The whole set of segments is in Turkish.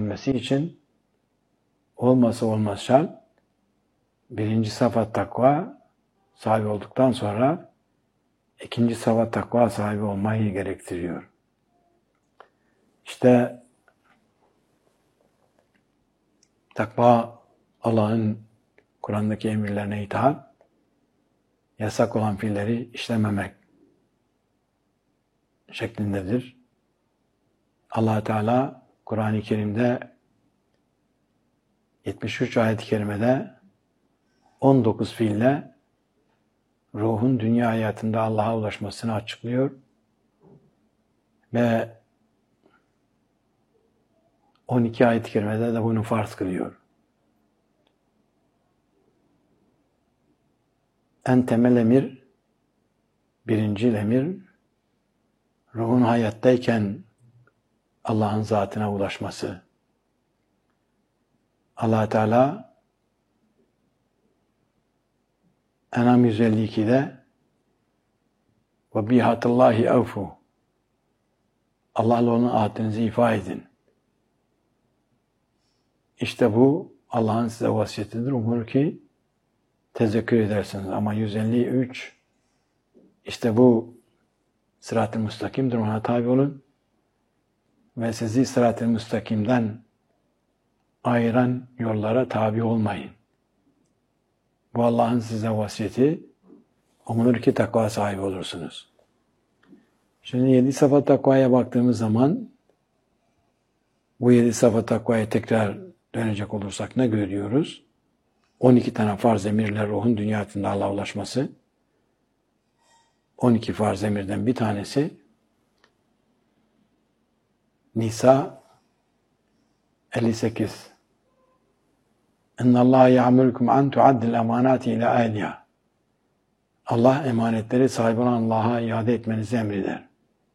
olabilmesi için olmazsa olmaz şart, birinci safa takva sahibi olduktan sonra ikinci safa takva sahibi olmayı gerektiriyor. İşte takva Allah'ın Kur'an'daki emirlerine itaat, yasak olan fiilleri işlememek şeklindedir. Allah Teala Kur'an-ı Kerim'de 73 ayet-i kerimede 19 fiille ruhun dünya hayatında Allah'a ulaşmasını açıklıyor ve 12 ayet-i kerimede de bunu farz kılıyor. En temel emir, birinci emir, ruhun hayattayken Allah'ın zatına ulaşması. Allah Teala En'am 152'de ve bihatallahi evfu, Allah'la onun ahdinizi ifa edin. İşte bu Allah'ın size vasiyetidir. Umur ki tezekkür edersiniz. Ama 153 işte bu sırat-ı müstakimdir. Ona tabi olun. Ve sizi sırat-ı müstakimden ayıran yollara tabi olmayın. Bu Allah'ın size vasiyeti. Umulur ki takva sahibi olursunuz. Şimdi 7 safa takvaya baktığımız zaman bu 7 safa takvaya tekrar dönecek olursak ne görüyoruz? 12 tane farz emirle ruhun dünyasında Allah'a ulaşması. 12 farz emirden bir tanesi Nisa 58. İnna Allah ya'murukum an tu'addil emanati ila ahliha. Allah emanetleri sahibi olan Allah'a iade etmenizi emreder.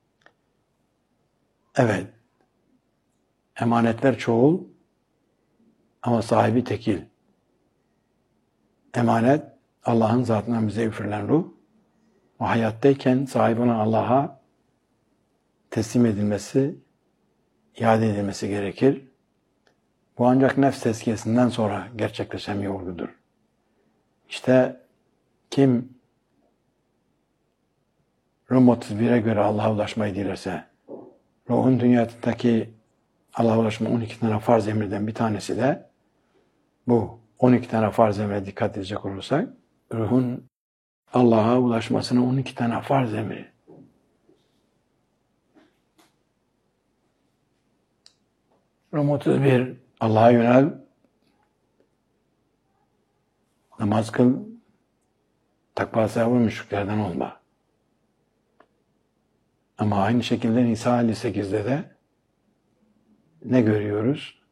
Evet. Emanetler çoğul ama sahibi tekil. Emanet Allah'ın zatından bize üfürülen ruh. O hayattayken sahibi olan Allah'a teslim edilmesi, iade edilmesi gerekir. Bu ancak nefs tezkiyesinden sonra gerçekleşen bir olgudur. İşte kim Rum 31'e göre Allah'a ulaşmayı dilerse, ruhun dünyadaki Allah'a ulaşma 12 tane farz emirden bir tanesi de bu. 12 tane farz emre dikkat edecek olursak, ruhun Allah'a ulaşmasının 12 tane farz emri. Rum 31, Allah'a yönel, namaz kıl, takva sahibi müşriklerden olma. Ama aynı şekilde Nisa 58'de de ne görüyoruz?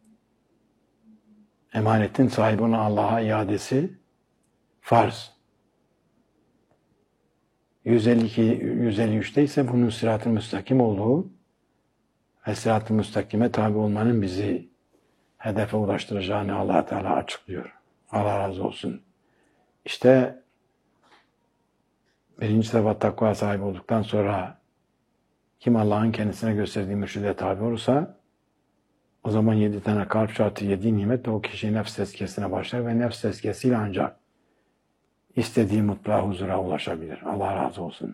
Emanetin sahibi olan Allah'a iadesi farz. 153'te ise bunun sırat-ı müstakim olduğu ve sırat-ı müstakime tabi olmanın bizi hedefe ulaştıracağını Allah Teala açıklıyor. Allah razı olsun. İşte birinci defa takva sahibi olduktan sonra kim Allah'ın kendisine gösterdiği mürşide tabi olursa o zaman 7 tane kalp şartı 7 nimet de o kişi nefs tezkiyesine başlar ve nefs tezkiyesiyle ancak istediği mutlaka huzura ulaşabilir. Allah razı olsun.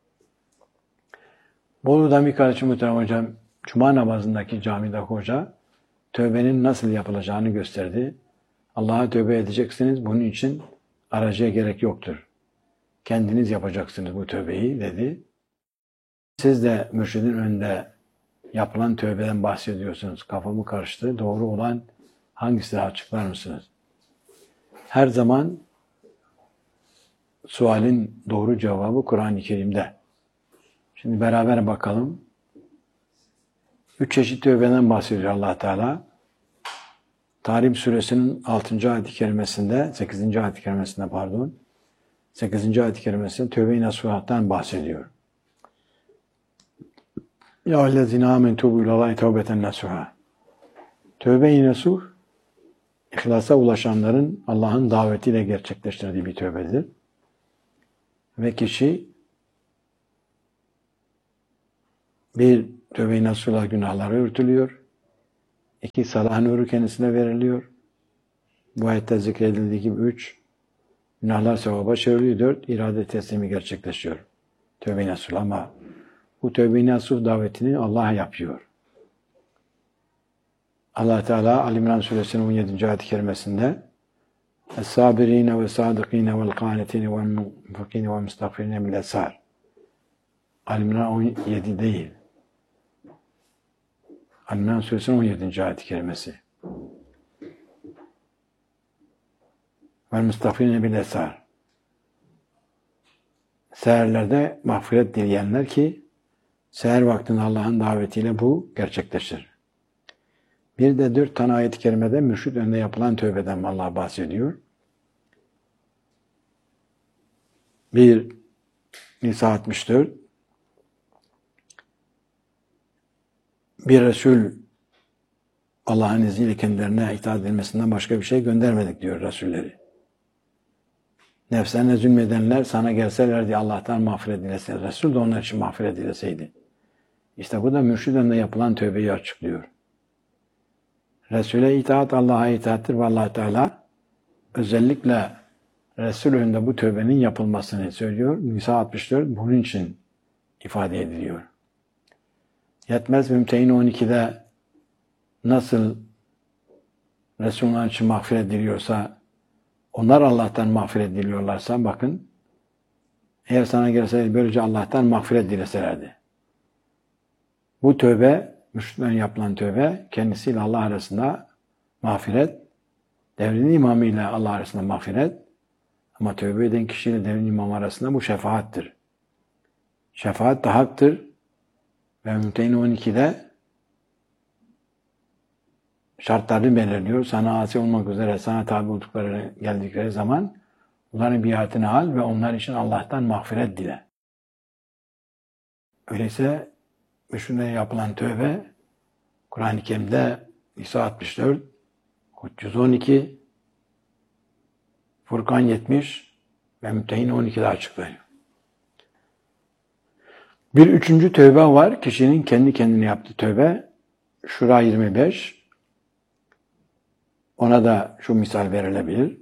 Bolu'dan bir kardeşim muhterem hocam, Cuma namazındaki camide hoca tövbenin nasıl yapılacağını gösterdi. Allah'a tövbe edeceksiniz, bunun için aracıya gerek yoktur. Kendiniz yapacaksınız bu tövbeyi dedi. Siz de mürşidin önünde yapılan tövbeden bahsediyorsunuz. Kafamı karıştı. Doğru olan hangisi açıklar mısınız? Her zaman sualin doğru cevabı Kur'an-ı Kerim'de. Şimdi beraber bakalım. 3 çeşit tövbeden bahsediyor Allah Teala. Tahrim suresinin 6. ayet-i kerimesinde, 8. ayet-i kerimesinde pardon, 8. ayet-i kerimesinde tövbe-i nasuhattan bahsediyor. Ya ellezine amen tubu ilallahi tevbeten nasuha. Tövbe-i nasuh, ihlasa ulaşanların Allah'ın davetiyle gerçekleştirdiği bir tövbedir. Ve kişi bir tövbe-i nasuhla günahları örtülüyor. 2. Salah nuru kendisine veriliyor. Bu ayette zikredildiği gibi 3. Günahlar sevaba çevriliyor. 4. İrade teslimi gerçekleşiyor. Tövbe-i nasuh. Ama bu tövbe-i nasuh davetini Allah yapıyor. Allah Teala Ali İmran Suresinin 17. ayet-i kerimesinde Es-sabirine ve sadıkine vel kanetine ve munfikine ve müstagfirine bil esar. Ali İmran 17 değil. Ali İmran Suresinin 17. ayet-i kerimesi. Ve müstagfirine bil esar. Seherlerde mağfiret dileyenler ki seher vaktinde Allah'ın davetiyle bu gerçekleşir. Bir de 4 tane ayet-i kerimede mürşid önünde yapılan tövbeden Allah bahsediyor. 1. Nisa 64. Bir Resul Allah'ın izniyle kendilerine itaat edilmesinden başka bir şey göndermedik diyor Resulleri. Nefslerine zulmedenler sana gelseler diye Allah'tan mağfiret dilese. Resul de onlar için mağfiret dileseydi. İşte bu da mürşid önünde yapılan tövbeyi açıklıyor. Resul'e itaat Allah'a itaattir ve Allah Teala özellikle Resul önünde bu tövbenin yapılmasını söylüyor. Nisa 64 bunun için ifade ediliyor. Yetmez Mümtehin 12'de nasıl Resul'ün için mağfiret diliyorsa, onlar Allah'tan mağfiret diliyorlarsa bakın, eğer sana gelse böylece Allah'tan mağfiret dileselerdi. Bu tövbe, müşriklerin yapılan tövbe, kendisiyle Allah arasında mağfiret, devrin imamı ile Allah arasında mağfiret, ama tövbe eden kişiyle devrin imamı arasında bu şefaattir. Şefaat de haktır ve Mümtehin 12'de şartları belirliyor. Sana asi olmak üzere sana tabi oldukları geldikleri zaman onların biatını al ve onlar için Allah'tan mağfiret dile. Öyleyse müşriklerine yapılan tövbe Kur'an-ı Kerim'de Nisa 64, Hud 112, Furkan 70 ve Mümtehin 12'de açıklanıyor. Bir üçüncü tövbe var. Kişinin kendi kendine yaptığı tövbe. Şura 25. Ona da şu misal verilebilir.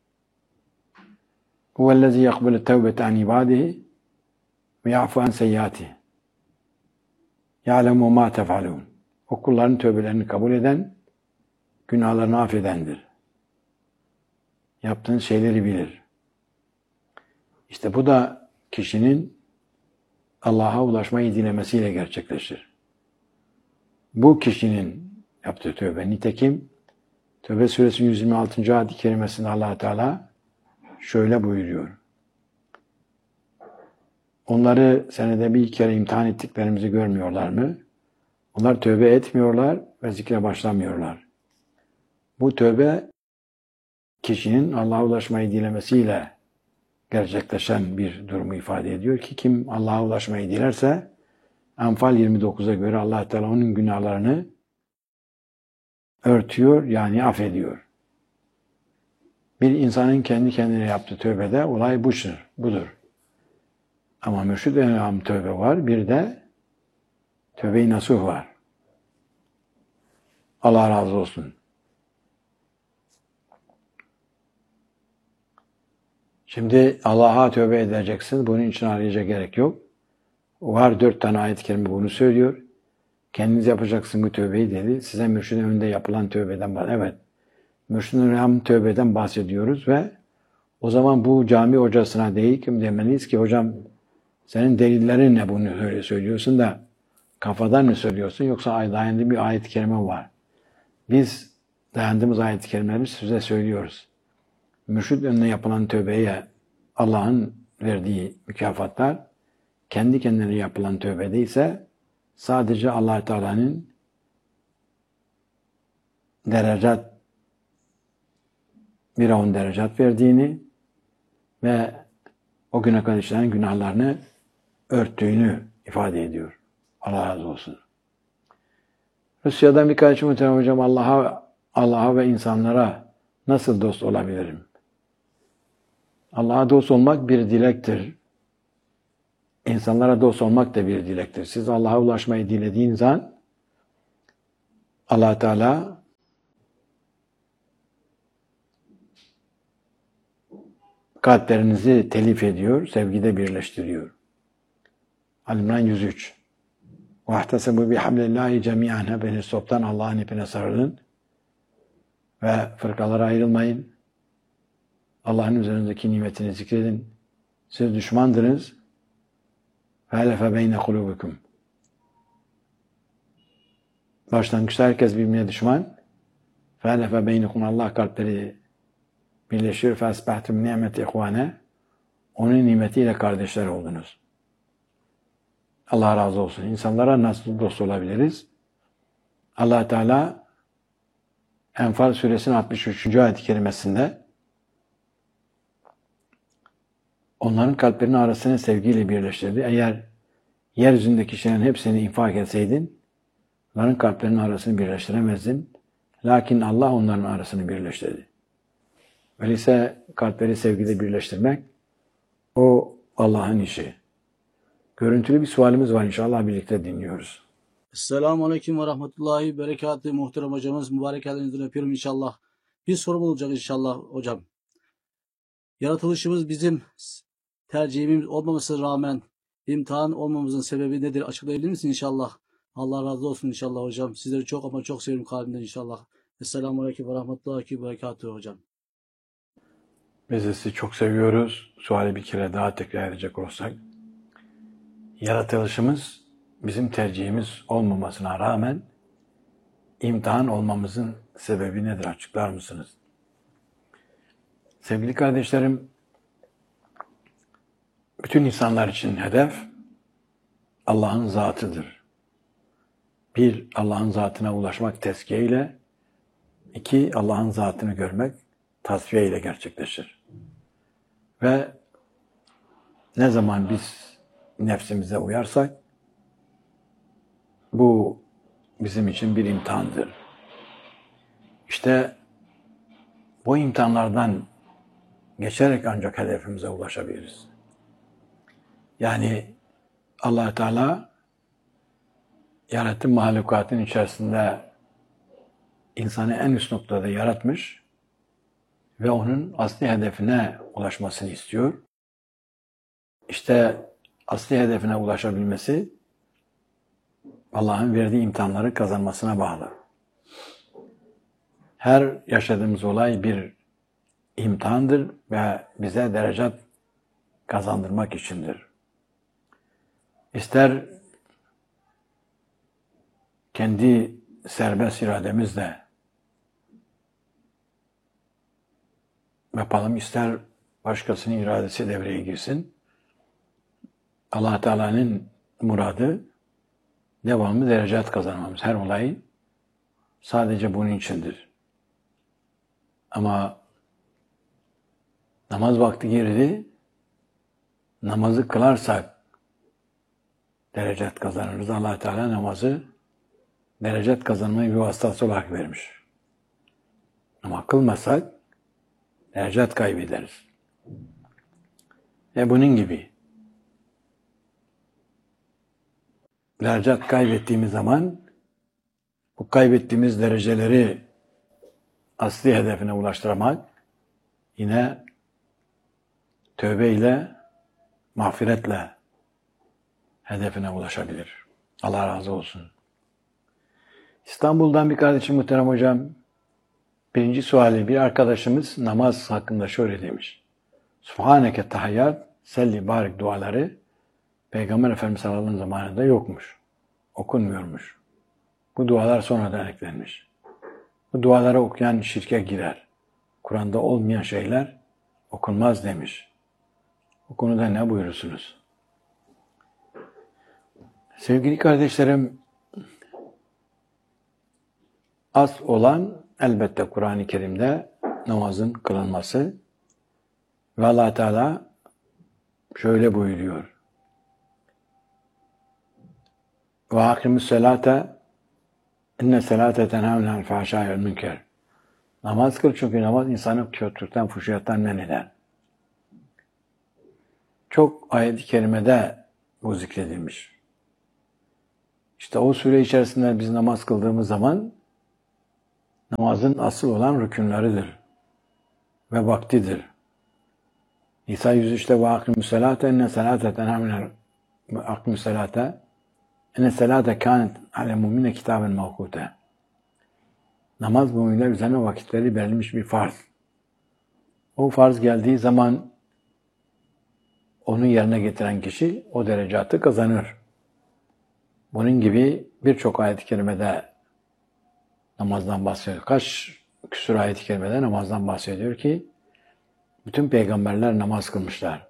Huvellezî yakbelu tevbete an ibâdihi ve ya'fu an seyyiâtihi. Ya'lemu mâ tef'alûn. O kulların tövbelerini kabul eden, günahlarını affedendir. Yaptığın şeyleri bilir. İşte bu da kişinin Allah'a ulaşmayı dilemesiyle gerçekleşir. Bu kişinin yaptığı tövbe. Nitekim Tövbe Suresinin 126. ayet-i kerimesinde Allah Teala şöyle buyuruyor. Onları senede bir kere imtihan ettiklerimizi görmüyorlar mı? Onlar tövbe etmiyorlar ve zikre başlamıyorlar. Bu tövbe kişinin Allah'a ulaşmayı dilemesiyle gerçekleşen bir durumu ifade ediyor ki kim Allah'a ulaşmayı dilerse Enfal 29'a göre Allah Teala onun günahlarını örtüyor yani affediyor. Bir insanın kendi kendine yaptığı tövbede olay budur. Ama mürşid enam tövbe var. Bir de tövbe-i nasuh var. Allah razı olsun. Şimdi Allah'a tövbe edeceksin. Bunun için arayacak gerek yok. Var 4 tane ayet-i kerime bunu söylüyor. Kendiniz yapacaksın bu tövbeyi dedi. Size mürşidin önünde yapılan tövbeden bahsediyor. Evet. Mürşidin önünde tövbeden bahsediyoruz ve o zaman bu cami hocasına değil kim demeliyiz ki hocam senin delillerin ne bunu öyle söylüyorsun da kafadan mı söylüyorsun yoksa dayandığı bir ayet-i kerime var. Biz dayandığımız ayet-i kerimeleri size söylüyoruz. Mürşid önüne yapılan tövbeye Allah'ın verdiği mükafatlar kendi kendine yapılan tövbede ise sadece Allah Teala'nın bir 10 derecat verdiğini ve o güne kadar işlenen günahlarını örttüğünü ifade ediyor. Allah razı olsun. Rusya'dan birkaç muhtemelen hocam Allah'a ve insanlara nasıl dost olabilirim? Allah'a dost olmak bir dilektir. İnsanlara dost olmak da bir dilektir. Siz Allah'a ulaşmayı dilediğiniz an Allah Teala kalplerinizi telif ediyor, sevgide birleştiriyor. Ali-İmran 103. وَاَحْتَسَبُوا بِحَبْلِ اللّٰهِ جَمِيعًا Hepiniz toptan Allah'ın ipine sarılın ve fırkalara ayrılmayın. Allah'ın üzerindeki nimetini zikredin. Siz düşmandınız. فَاَلَفَ بَيْنَ قُلُوبِكُمْ Başlangıçta herkes birbirine düşman. فَاَلَفَ بَيْنَكُمْ Allah kalpleri birleşir. فَاَسْبَحْتُمْ نِعْمَةِ اِخْوَانَ Onun nimetiyle kardeşler oldunuz. Allah razı olsun. İnsanlara nasıl dost olabiliriz? Allah Teala Enfal suresinin 63. ayet-i kerimesinde onların kalplerinin arasını sevgiyle birleştirdi. Eğer yeryüzündeki şeylerin hepsini infak etseydin, onların kalplerinin arasını birleştiremezdin. Lakin Allah onların arasını birleştirdi. Öyleyse kalpleri sevgide birleştirmek, o Allah'ın işi. Görüntülü bir sualimiz var, inşallah birlikte dinliyoruz. Esselamu Aleyküm ve Rahmetullahi Berekatü. Muhterem hocamız, mübarek ellerinizden öpüyorum inşallah. Bir sorum olacak inşallah hocam. Yaratılışımız bizim tercihimiz olmamasına rağmen imtihan olmamızın sebebi nedir? Açıklayabilir misin inşallah? Allah razı olsun inşallah hocam. Sizleri çok ama çok seviyorum kalbimden inşallah. Esselamu Aleyküm ve Rahmetullahi Berekatü hocam. Biz de sizi çok seviyoruz. Suali bir kere daha tekrar edecek olsak. Yaratılışımız bizim tercihimiz olmamasına rağmen imtihan olmamızın sebebi nedir? Açıklar mısınız? Sevgili kardeşlerim, bütün insanlar için hedef Allah'ın zatıdır. Bir, Allah'ın zatına ulaşmak tezkiye ile, iki, Allah'ın zatını görmek tasfiye ile gerçekleşir. Ve ne zaman biz nefsimize uyarsak, bu bizim için bir imtihandır. İşte bu imtihanlardan geçerek ancak hedefimize ulaşabiliriz. Yani Allah Teala yarattığı mahlukatın içerisinde insanı en üst noktada yaratmış ve onun asli hedefine ulaşmasını istiyor. İşte asli hedefine ulaşabilmesi Allah'ın verdiği imtihanları kazanmasına bağlı. Her yaşadığımız olay bir imtihandır ve bize derecat kazandırmak içindir. İster kendi serbest irademizle yapalım, ister başkasının iradesi devreye girsin. Allah Teala'nın muradı devamlı derecat kazanmamız. Her olay sadece bunun içindir. Ama namaz vakti girdi, namazı kılarsak derecat kazanırız. Allah Teala namazı derecat kazanmayı bir vasıtası olarak vermiş. Ama kılmasak derecat kaybederiz. Bunun gibi derecat kaybettiğimiz zaman bu kaybettiğimiz dereceleri asli hedefine ulaştırmak yine tövbe ile, mağfiretle hedefine ulaşabilir. Allah razı olsun. İstanbul'dan bir kardeşim, muhterem hocam, birinci suali, bir arkadaşımız namaz hakkında şöyle demiş. Subhaneke tahiyyat, selli barik duaları Peygamber Efendimiz sallallahu aleyhi ve sellem zamanında yokmuş. Okunmuyormuş. Bu dualar sonradan eklenmiş. Bu duaları okuyan şirke girer. Kur'an'da olmayan şeyler okunmaz demiş. Bu konuda ne buyurursunuz? Sevgili kardeşlerim, asıl olan elbette Kur'an-ı Kerim'de namazın kılınması ve Allah Teala şöyle buyuruyor. Ve akimus selate inne selate tenhavne anil fahşâi vel münker. Namaz kıl, çünkü namaz insanı kötülükten, fuhşiyattan men eder. Çok ayet-i kerimede bu zikredilmiş. İşte o süre içerisinde biz namaz kıldığımız zaman namazın asıl olan rükünleridir ve vaktidir. Nisa 103'te ve akimus salate enne salate tenha minel akimus salate enne salate kânet alel mu'mine kitaben mevkûte. Namaz müminler üzerine vakitleri belirlenmiş bir farz. O farz geldiği zaman onu yerine getiren kişi o derecatı kazanır. Bunun gibi birçok ayet-i kerimede namazdan bahsediyor. Kaç küsur ayet-i kerimede namazdan bahsediyor ki bütün peygamberler namaz kılmışlar.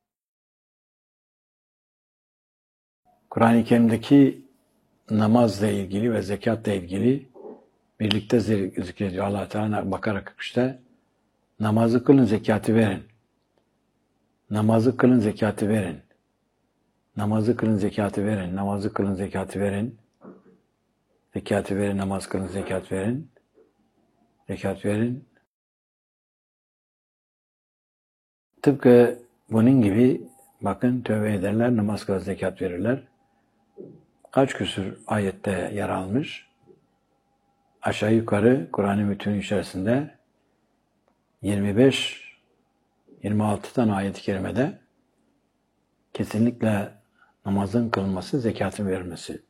Kur'an-ı Kerim'deki namazla ilgili ve zekatla ilgili birlikte zikrediyor. Allah Teala Bakara 43'te namazı kılın, zekatı verin. Namazı kılın, zekatı verin. Namazı kılın, zekatı verin. Namazı kılın, zekatı verin. Zekatı verin, namaz kılın, zekat verin. Zekat verin. Tıpkı bunun gibi bakın tövbe ederler, namaz kılır, zekat verirler. Kaç küsur ayette yer almış. Aşağı yukarı Kur'an-ı bütünü içerisinde 25-26 tane ayet-i kerimede kesinlikle namazın kılınması, zekatın verilmesi.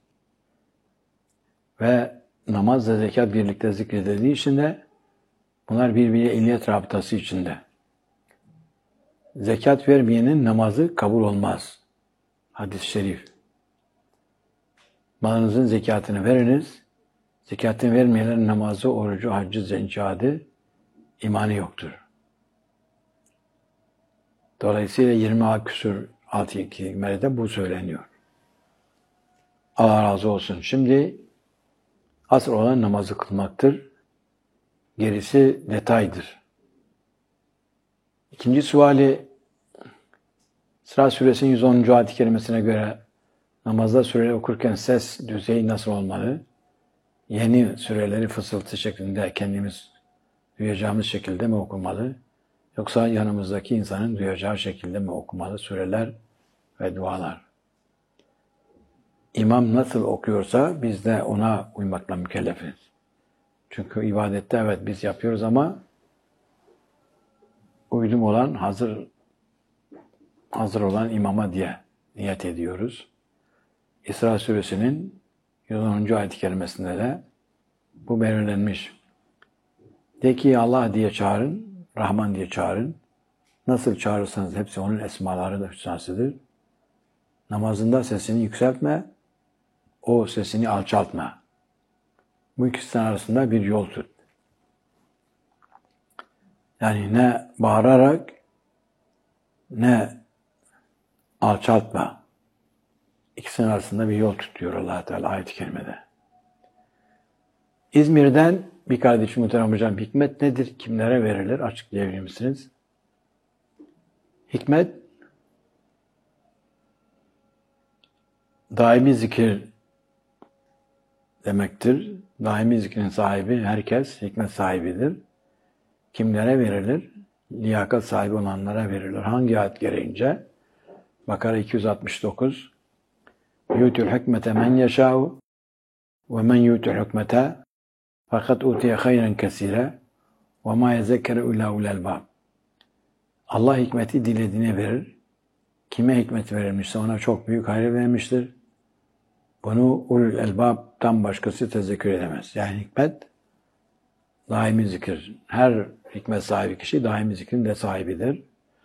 Ve namazla zekat birlikte zikredildiği için de bunlar birbiriyle illiyet rabıtası içinde. Zekat vermeyenin namazı kabul olmaz. Hadis-i şerif. Malınızın zekatını veriniz. Zekatını vermeyenlerin namazı, orucu, haccı, zencadı, imanı yoktur. Dolayısıyla 20 küsur 6 kelimede bu söyleniyor. Allah razı olsun. Şimdi asıl olan namazı kılmaktır. Gerisi detaydır. İkinci suali Sıra Suresinin 110. ayet-i kerimesine göre namazda sureleri okurken ses düzeyi nasıl olmalı? Yeni sureleri fısıltı şeklinde kendimiz duyacağımız şekilde mi okumalı? Yoksa yanımızdaki insanın duyacağı şekilde mi okumalı sureler ve dualar? İmam nasıl okuyorsa biz de ona uymakla mükellefiz. Çünkü ibadette evet biz yapıyoruz ama uydum olan hazır olan imama diye niyet ediyoruz. İsra Suresinin 110. ayet-i kerimesinde de bu belirlenmiş. De ki Allah diye çağırın, Rahman diye çağırın. Nasıl çağırırsanız hepsi onun esmaları da hüsnasıdır. Namazında sesini yükseltme, o sesini alçaltma. Bu ikisi arasında bir yol tut. Yani ne bağırarak ne alçaltma. İkisinin arasında bir yol tutuyor Allah Teala ayet-i kerimede. İzmir'den bir kardeşim muhterem hocam, hikmet nedir? Kimlere verilir? Açıklayabilir misiniz? Hikmet daimi zikir demektir. Daimi zikrin sahibi herkes hikmet sahibidir. Kimlere verilir? Liyakat sahibi olanlara verilir. Hangi ayet gereğince? Bakara 269 Yu'tul hikmete men yeşâ'u ve men yu'tul hikmete fakat utiye hayran kesire ve ma yezekkeru illa ulul albab. Allah hikmeti dilediğine verir. Kime hikmet verilmişse ona çok büyük hayır vermiştir. Bunu ulul elbab'tan başkası tezekkür edemez. Yani hikmet daimi zikir. Her hikmet sahibi kişi daimi zikrin de sahibidir.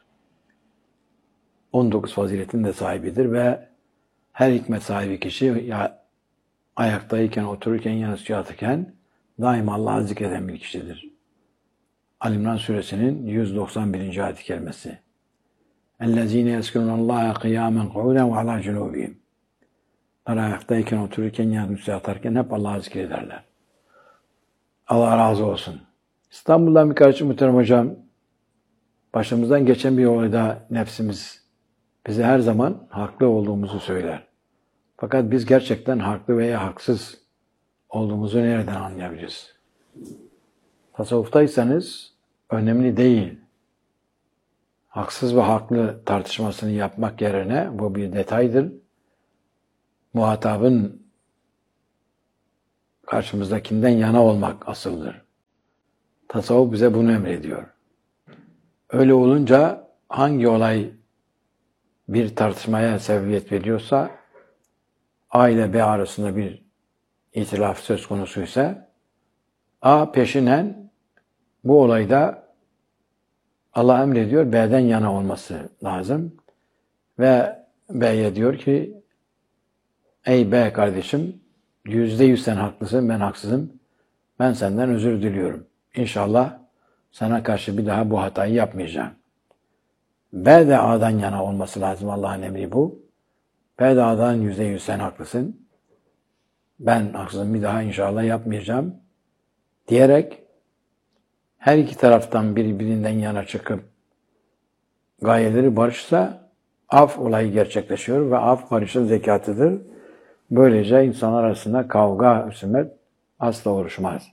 19 faziletin de sahibidir ve her hikmet sahibi kişi ya ayaktayken, otururken, yatırken daima Allah'ı zikreden bir kişidir. Ali İmran Suresinin 191. ayet-i kerimesi. اَلَّذ۪ينَ يَسْكُرُونَ اللّٰهَ قِيَامًا قُعُودًا وَعَلَى جُنُوبِهِمْ. Ayaktayken, otururken, yatarken hep Allah'ı zikrederler. Allah razı olsun. İstanbul'dan bir kardeşim muhterem hocam, başımızdan geçen bir olayda nefsimiz bize her zaman haklı olduğumuzu söyler. Fakat biz gerçekten haklı veya haksız olduğumuzu nereden anlayabiliriz? Tasavvuftaysanız önemli değil. Haksız ve haklı tartışmasını yapmak yerine bu bir detaydır. Muhatabın karşımızdakinden yana olmak asıldır. Tasavvuf bize bunu emrediyor. Öyle olunca hangi olay bir tartışmaya sebebiyet veriyorsa, A ile B arasında bir itilaf söz konusu ise, A peşinen bu olayda Allah emrediyor, B'den yana olması lazım. Ve B'ye diyor ki, ey B kardeşim, %100 sen haklısın, ben haksızım. Ben senden özür diliyorum. İnşallah sana karşı bir daha bu hatayı yapmayacağım. B de A'dan yana olması lazım. Allah'ın emri bu. B de A'dan %100 sen haklısın. Ben haksızım, bir daha inşallah yapmayacağım. Diyerek her iki taraftan birbirinden yana çıkıp gayeleri barışsa af olayı gerçekleşiyor ve af barışın zekatıdır. Böylece insanlar arasında kavga, husumet asla oluşmaz.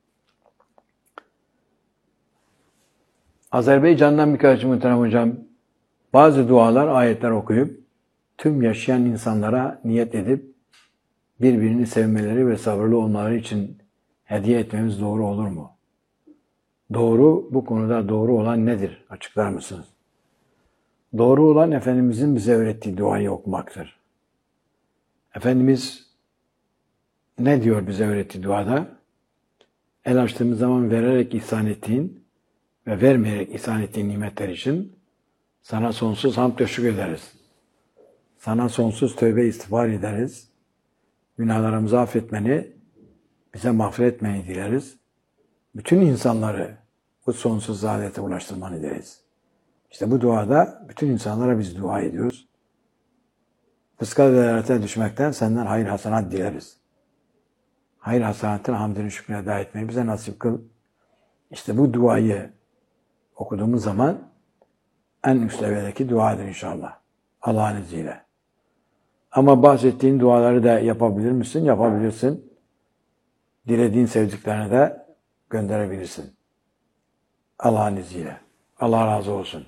Azerbaycan'dan birkaç muhterem hocam, bazı dualar, ayetler okuyup tüm yaşayan insanlara niyet edip birbirini sevmeleri ve sabırlı olmaları için hediye etmemiz doğru olur mu? Doğru, bu konuda doğru olan nedir? Açıklar mısınız? Doğru olan Efendimizin bize öğrettiği duayı okumaktır. Efendimiz ne diyor bize öğrettiği duada? El açtığımız zaman vererek ihsan ettiğin ve vermeyerek ihsan ettiğin nimetler için sana sonsuz hamd ve şükür ederiz. Sana sonsuz tövbe istiğfar ederiz. Günahlarımızı affetmeni, bize mağfiret etmeni dileriz. Bütün insanları bu sonsuz saadete ulaştırmanı dileriz. İşte bu duada bütün insanlara biz dua ediyoruz. Fıska ve delalete düşmekten senden hayır hasenat dileriz. Hayır hasenatın hamdini şükrüne eda etmeyi bize nasip kıl. İşte bu duayı okuduğumuz zaman en üst seviyedeki duadır inşallah. Allah'ın izniyle. Ama bahsettiğin duaları da yapabilir misin? Yapabilirsin. Dilediğin sevdiklerine de gönderebilirsin. Allah'ın izniyle. Allah razı olsun.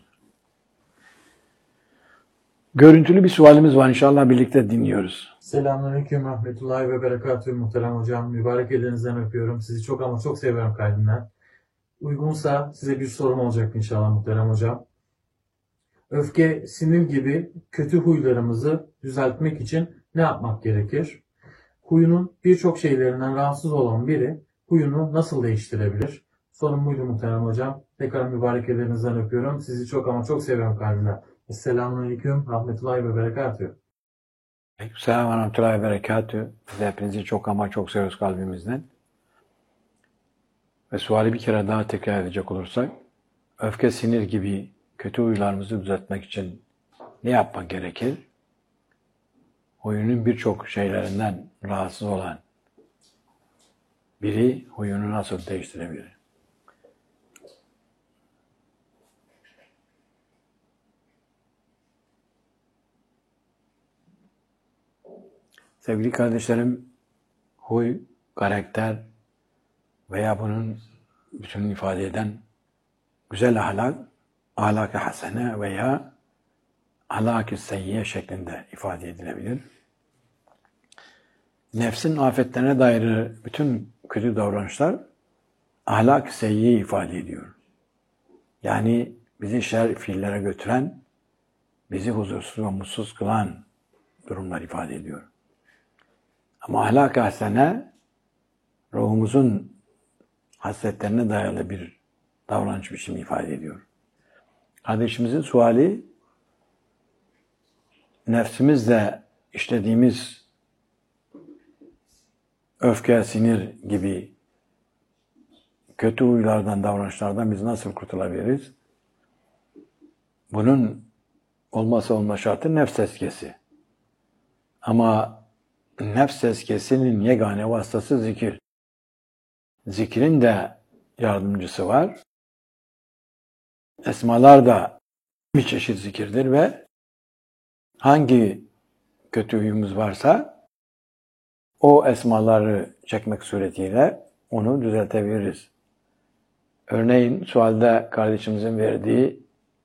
Görüntülü bir sualimiz var. İnşallah birlikte dinliyoruz. Selamünaleyküm rahmetullahi ve berekatühü muhterem hocam. Mübarek ellerinizden öpüyorum. Sizi çok ama çok seviyorum kalbimden. Uygunsa size bir sorum olacak inşallah muhterem hocam. Öfke, sinir gibi kötü huylarımızı düzeltmek için ne yapmak gerekir? Huyunun birçok şeylerinden rahatsız olan biri huyunu nasıl değiştirebilir? Sorum buydu muhterem hocam. Tekrar mübarek ellerinizden öpüyorum. Sizi çok ama çok seviyorum kalbimden. Selamünaleyküm rahmetullahi ve berekatühü. Selam ve rahmetullahi ve berekatühü. Biz hepinizi çok ama çok seviyoruz kalbimizden. Ve suali bir kere daha tekrar edecek olursak, öfke, sinir gibi kötü huylarımızı düzeltmek için ne yapmak gerekir? Huyunun birçok şeylerinden rahatsız olan biri huyunu nasıl değiştirebilir? Sevgili kardeşlerim, huy, karakter veya bunun bütününü ifade eden güzel ahlak, ahlak-ı hasene veya ahlak-ı seyyiye şeklinde ifade edilebilir. Nefsin afetlerine dair bütün kötü davranışlar ahlak-ı seyyiye ifade ediyor. Yani bizi şer fiillere götüren, bizi huzursuz ve mutsuz kılan durumlar ifade ediyor. Ama ahlak-ı hasene ruhumuzun hasletlerine dayalı bir davranış biçimi ifade ediyor. Kardeşimizin suali, nefsimizle işlediğimiz öfke, sinir gibi kötü huylardan, davranışlardan biz nasıl kurtulabiliriz? Bunun olmazsa olmaz şartı nefs tezkiyesi. Ama nefs tezkiyesinin yegane vasıtası zikir. Zikrin de yardımcısı var. Esmalar da bir çeşit zikirdir ve hangi kötü huyumuz varsa o esmaları çekmek suretiyle onu düzeltebiliriz. Örneğin sualde kardeşimizin verdiği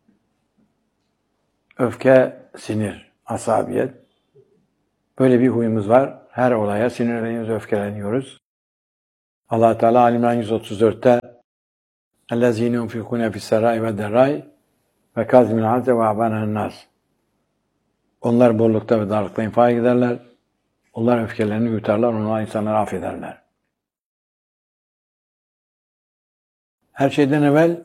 öfke, sinir, asabiyet. Böyle bir huyumuz var. Her olaya sinirleniyoruz, öfkeleniyoruz. Allah Teala Ali İmran 134'te اَلَّذ۪ينَ يُنْفِقُونَ فِي السَّرَاءِ وَالدَّرَّاءِ Ve kazimil hazze ve abanen nas. Onlar bollukta ve darlıkta infak ederler. Onlar öfkelerini yutarlar, onlar insanları affederler. Her şeyden evvel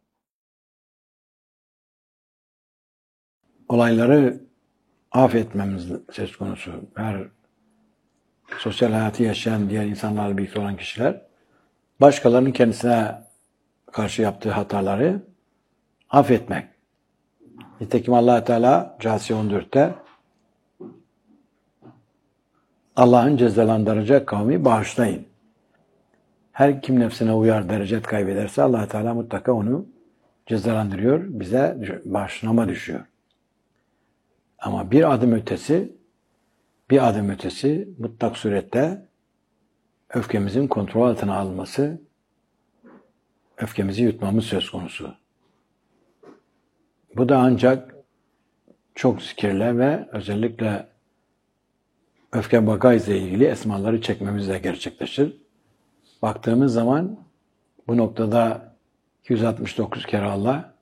olayları affetmemiz söz konusu. Her sosyal hayatı yaşayan diğer insanlarla birlikte olan kişiler başkalarının kendisine karşı yaptığı hataları affetmek. Nitekim Allah Teala Câsiye 14'te Allah'ın cezalandıracak kavmi bağışlayın. Her kim nefsine uyar, derecet kaybederse Allah Teala mutlaka onu cezalandırıyor, bize bağışlama düşüyor. Ama bir adım ötesi mutlak surette öfkemizin kontrol altına alınması, öfkemizi yutmamız söz konusu. Bu da ancak çok zikirle ve özellikle öfke bagaj ile ilgili esmaları çekmemizle gerçekleşir. Baktığımız zaman bu noktada 269 kere Allah,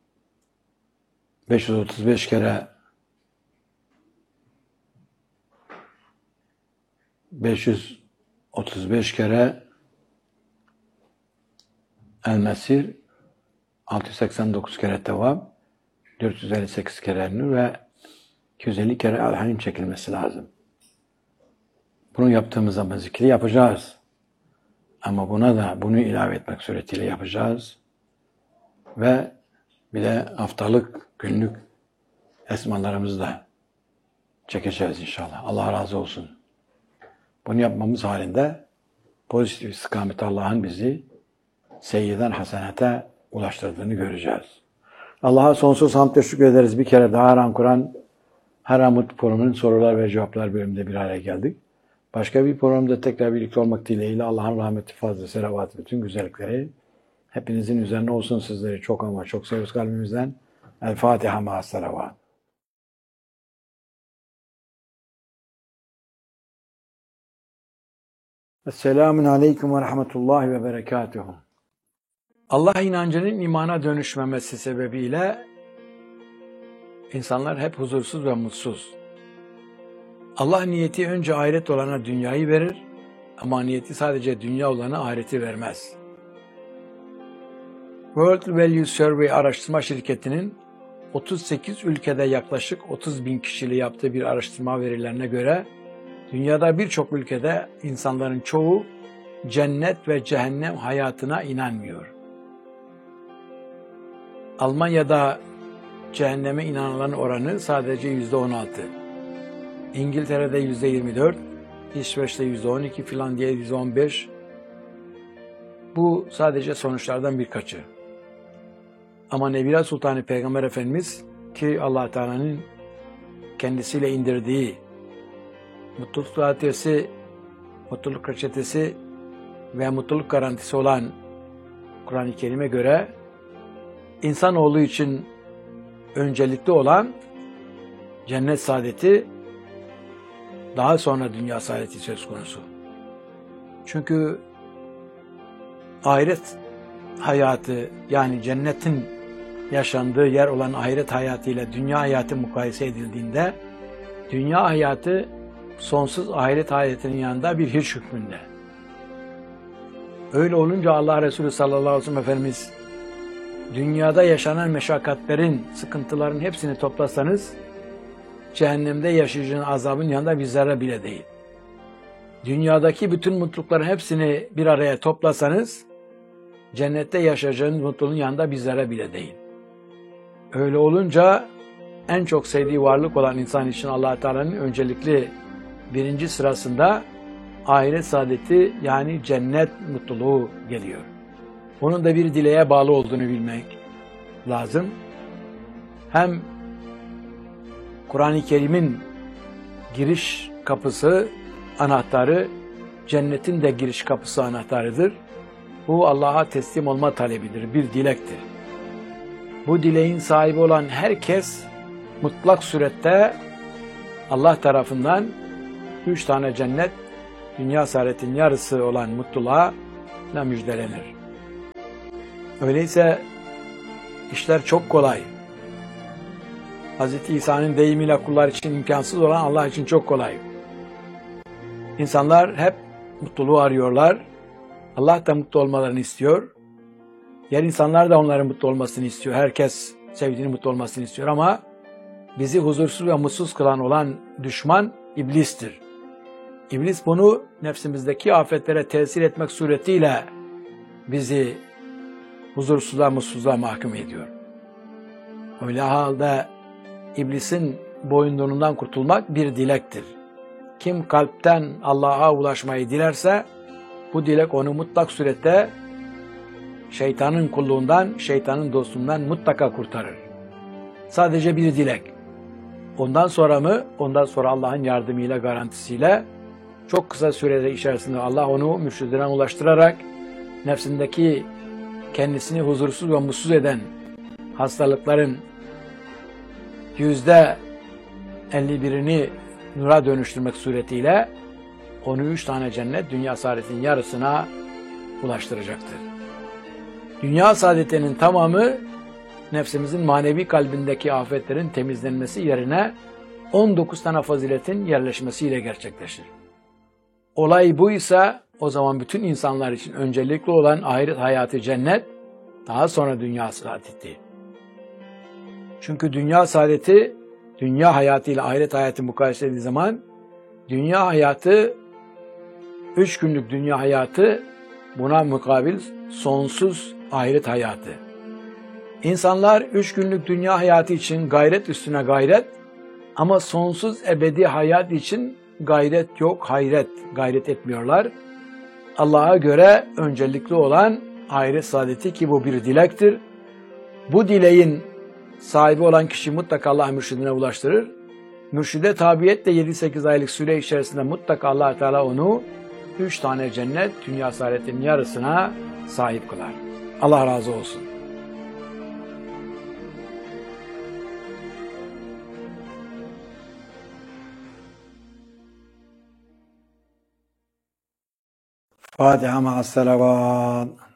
535 kere 535 kere El-Mesir, 689 kere Tevvab, 458 kere Nur ve 250 kere El-Halim çekilmesi lazım. Bunu yaptığımız zaman zikri yapacağız. Ama bunu ilave etmek suretiyle yapacağız. Ve bir de haftalık, günlük esmalarımızı da çekeceğiz inşallah. Allah razı olsun. Bunu yapmamız halinde pozitif istikamete Allah'ın bizi seyyiden hasenete ulaştırdığını göreceğiz. Allah'a sonsuz hamd ve şükür ederiz. Bir kere daha Haram Kur'an, Haramut programının sorular ve cevaplar bölümünde bir araya geldik. Başka bir programda tekrar birlikte olmak dileğiyle Allah'ın rahmeti, fazla, selavatı, bütün güzellikleri hepinizin üzerine olsun. Sizleri çok ama çok seviyoruz kalbimizden. El Fatiha ma'as selavat. Esselamun aleyküm ve rahmetullahi ve berekatuhu. Allah inancının imana dönüşmemesi sebebiyle insanlar hep huzursuz ve mutsuz. Allah niyeti önce ahiret olana dünyayı verir ama niyeti sadece dünya olana ahireti vermez. World Value Survey araştırma şirketinin 38 ülkede yaklaşık 30 bin kişiyle yaptığı bir araştırma verilerine göre dünyada birçok ülkede insanların çoğu cennet ve cehennem hayatına inanmıyor. Almanya'da cehenneme inananların oranı sadece %16. İngiltere'de %24, İsveç'te %12, Finlandiya'da %15. Bu sadece sonuçlardan birkaçı. Ama Nebila Sultanı Peygamber Efendimiz ki Allah Teala'nın kendisiyle indirdiği mutluluk adresi, mutluluk reçetesi ve mutluluk garantisi olan Kur'an-ı Kerim'e göre insanoğlu için öncelikli olan cennet saadeti, daha sonra dünya saadeti söz konusu. Çünkü ahiret hayatı, yani cennetin yaşandığı yer olan ahiret hayatı ile dünya hayatı mukayese edildiğinde dünya hayatı sonsuz ahiret hayatının yanında bir hiç hükmünde. Öyle olunca Allah Resulü sallallahu aleyhi ve sellem Efendimiz dünyada yaşanan meşakkatlerin, sıkıntıların hepsini toplasanız cehennemde yaşayacağın azabın yanında bir zerre bile değil. Dünyadaki bütün mutlulukların hepsini bir araya toplasanız cennette yaşayacağın mutluluğun yanında bir zerre bile değil. Öyle olunca en çok sevdiği varlık olan insan için Allah Teala'nın öncelikli birinci sırasında ahiret saadeti, yani cennet mutluluğu geliyor. Bunun da bir dileğe bağlı olduğunu bilmek lazım. Hem Kur'an-ı Kerim'in giriş kapısı, anahtarı, cennetin de giriş kapısı anahtarıdır. Bu Allah'a teslim olma talebidir, bir dilektir. Bu dileğin sahibi olan herkes mutlak surette Allah tarafından 3 tane cennet, dünya saadetin yarısı olan mutluluğa müjdelenir. Öyleyse işler çok kolay. Hz. İsa'nın deyimiyle kullar için imkansız olan Allah için çok kolay. İnsanlar hep mutluluğu arıyorlar. Allah da mutlu olmalarını istiyor. Diğer insanlar da onların mutlu olmasını istiyor. Herkes sevdiğini mutlu olmasını istiyor ama bizi huzursuz ve mutsuz kılan olan düşman iblistir. İblis bunu nefsimizdeki afetlere tesir etmek suretiyle bizi huzursuzluğa, mutsuzluğa mahkum ediyor. Öyle halde iblisin boyunduruğundan kurtulmak bir dilektir. Kim kalpten Allah'a ulaşmayı dilerse bu dilek onu mutlak surette şeytanın kulluğundan, şeytanın dostluğundan mutlaka kurtarır. Sadece bir dilek. Ondan sonra mı? Ondan sonra Allah'ın yardımıyla, garantisiyle çok kısa sürede içerisinde Allah onu mürşidine ulaştırarak nefsindeki kendisini huzursuz ve mutsuz eden hastalıkların %51'ini nura dönüştürmek suretiyle onu 3 tane cennet, dünya saadetinin yarısına ulaştıracaktır. Dünya saadetinin tamamı nefsimizin manevi kalbindeki afetlerin temizlenmesi yerine 19 tane faziletin yerleşmesiyle gerçekleşir. Olay buysa o zaman bütün insanlar için öncelikli olan ahiret hayatı cennet, daha sonra dünya saadeti. Çünkü dünya saadeti, dünya hayatı ile ahiret hayatı mukayese edildiği zaman dünya hayatı, 3 günlük dünya hayatı, buna mukabil sonsuz ahiret hayatı. İnsanlar 3 günlük dünya hayatı için gayret üstüne gayret ama sonsuz ebedi hayat için gayret yok, gayret etmiyorlar. Allah'a göre öncelikli olan ahiret saadeti ki bu bir dilektir. Bu dileğin sahibi olan kişi mutlaka Allah mürşidine ulaştırır. Mürşide tabiyetle 7-8 aylık süre içerisinde mutlaka Allah Teala onu 3 tane cennet, dünya saadetinin yarısına sahip kılar. Allah razı olsun. Fatiha ma'as salavat.